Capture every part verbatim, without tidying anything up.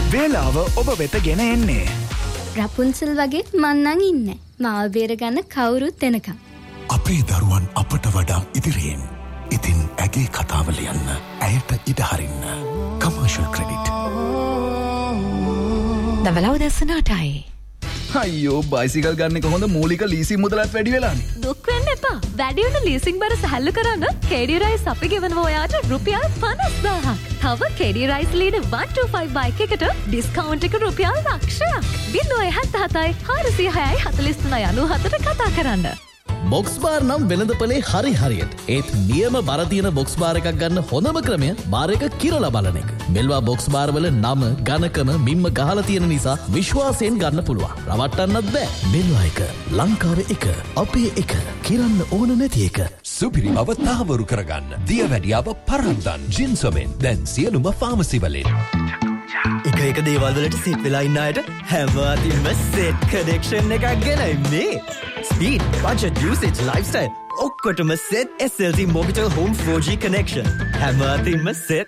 වේලාව ඔබ වෙත ගෙන එන්නේ. රපුන්සල් වගේ මන්නන් ඉන්නේ. මාව බේරගන්න කවුරුත් එනකම්. අපේ දරුවන් අපට වඩා ඉදිරියෙන්. ඉතින් ඇගේ කතාව ලියන්න. ඇයට ඉඩ හරින්න. Commercial credit. දවලා උදැසන අටයි. අයියෝ බයිසිකල් ගන්න එක හොඳ මූලික ලීසින් මුදලත් වැඩි වෙලානේ. දුක් වෙන්න එපා. වැඩි වෙන ලීසින් බර සැහැල්ලු කරන්න කේඩී රයිස් අපි ගෙවනවා ඔයාට රුපියල් පනස් දාහක්. තව KD rice lead one twenty-five bike එකට ඩිස්කවුන්ට් එක රුපියල් ලක්ෂයක්. ඩිනොය හතයි හාරසිය හයයි හතළිස් තුනයි අනූහතට කතා කරන්න. බොක්ස් බාර් නම් වෙළඳපොලේ හරි හරියට. ඒත් නියම බර තියෙන බොක්ස් බාර් එකක් ගන්න හොඳම ක්‍රමය බාර් එක කිරලා බලන එක. මෙල්වා බොක්ස් බාර් වල නම, ඝනකම, මිම්ම ගහලා තියෙන නිසා විශ්වාසයෙන් ගන්න පුළුවන්. රවට්ටන්නත් බෑ. මෙල්වා එක, ලංකාවේ එක, අපේ එක, කිරන්න ඕන නැති එක. සුපිරි බව තහවුරු කරගන්න. දියවැඩියාව පරද්දන් ජින්සොමෙන් දැන් සියලුම ෆාමසි වලින්. එක එක දේවල් වලට සෙට් වෙලා ඉන්න අයට හැම අතින්ම සෙට් කනෙක්ෂන් එකක් ගෙනයි මේ. ස්පීඩ්, බජට්, යූසේජ්, ලයිෆ්ස්ටයිල් ඔක්කොටම set S L T Mobitel Home four G connection. හැම අතින්ම සෙට්.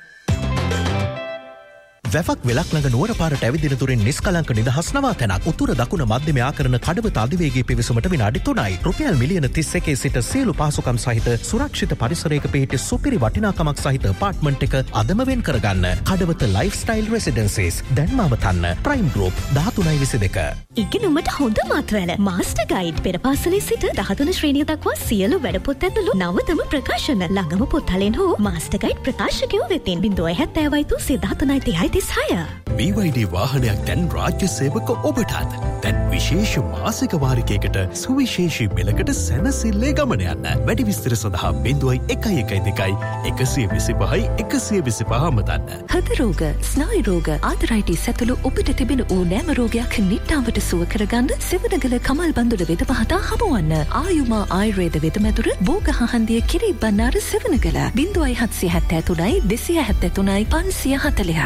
වැවක් වෙලක් ළඟ නුවර පාරට ඇවිදින තුරින් නිස්කලංක නිදහස් නවාතැනක් උතුර දකුණ මධ්‍යම ආකරණ කඩවත අධිවේගී පිවිසුමට විනාඩි තුනයි. රුපියල් මිලියන තිස් එකේ සිට සියලු පහසුකම් සහිත සුරක්ෂිත පරිසරයක පිහිටි සුපිරි වටිනාකමක් සහිත අපාර්ට්මන්ට් එක අදම වෙන් කරගන්න. කඩවත ලයිෆ්ස්ටයිල් රෙසිඩෙන්සිස් දැන්ම අවතන්න. Prime group දහතුනයි විසිදෙක. ඉගෙනුමට හොඳ මාතෘවල මාස්ටර් ගයිඩ් පෙරපාසලේ සිට දහතුන ශ්‍රේණිය දක්වා සියලු වැඩපොත් ඇතුළු නවතම ප්‍රකාශන ළඟම පොත්හලෙන් හෝ මාස්ටර් ගයිඩ් ප්‍රකාශකයෝ වෙතින් ज़ीरो सात ज़ीरो दो सिය දහතුනයි තිහයි තිස් හය. B Y D වාහනයක් දැන් රාජ්‍ය සේවක ඔබටත් දැන් විශේෂ මාසික වාරිකයකට සුවිශේෂී මිලකට සැනසෙල්ලේ ගමන යන්න. වැඩි විස්තර සඳහා බිංදුවයි එකයි එකයි දෙකයි එකසිය විසිපහයි එකසිය විසිපහ මතන්න. හෘද රෝග, ස්නායු රෝග, ආතරයිටිස් ඇතුළු ඔබට තිබෙන ඕනෑම රෝගයක් නිට්ටාවට සුව කරගන්න සිවණගල කමල් බඳුර වෙද මහතා හමුවන්න. ආයුමා ආයුර්වේද වෙද මැදුර බෝගහහන්දිය කිරි බණ්ණාර සිවණගල ज़ीरो सात सात තුනයි දෙසිය හැත්තෑ තුනයි පන්සිය හතළිහ.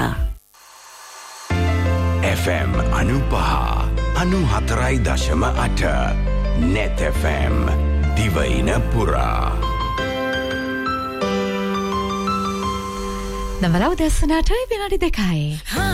F M අනුපහ අනුහතරයි දශම අට net F M දිවයින පුරා. දවලා උදැසන අටයි විනාඩි දෙකයි.